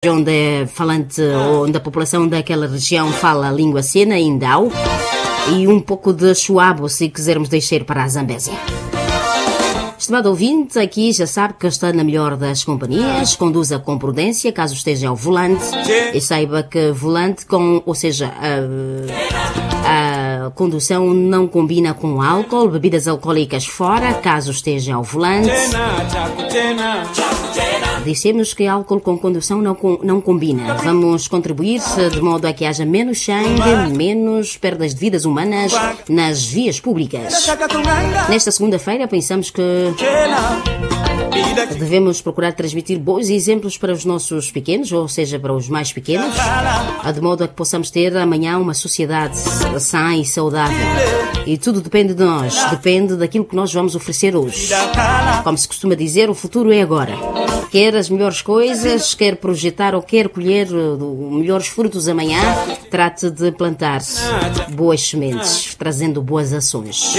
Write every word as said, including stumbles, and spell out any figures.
onde é falante, onde a população daquela região fala a língua sena, indau, e um pouco de chuabo, se quisermos deixar para a Zambésia. Estimado ouvinte, aqui já sabe que está na melhor das companhias, conduza com prudência, caso esteja ao volante, e saiba que volante com, ou seja, a, a condução não combina com álcool, bebidas alcoólicas fora, caso esteja ao volante. Dissemos que álcool com condução não, não combina. Vamos contribuir de modo a que haja menos sangue, menos perdas de vidas humanas nas vias públicas. Nesta segunda-feira pensamos que devemos procurar transmitir bons exemplos para os nossos pequenos, ou seja, para os mais pequenos, de modo a que possamos ter amanhã uma sociedade sã e saudável. E tudo depende de nós, depende daquilo que nós vamos oferecer hoje. Como se costuma dizer, o futuro é agora. Quer as melhores coisas, quer projetar ou quer colher os melhores frutos amanhã, trate de plantar boas sementes, trazendo boas ações.